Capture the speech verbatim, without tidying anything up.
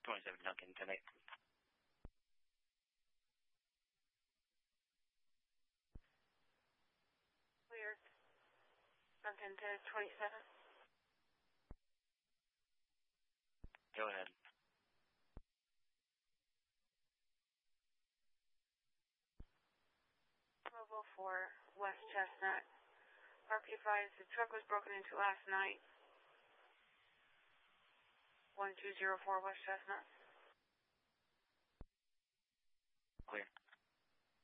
twenty-seven Duncan, ten eight. Clear. Duncan to twenty-seven. Go ahead. Mobile for West Chestnut. R P advised the truck was broken into last night. one two zero four West Chestnut. Clear.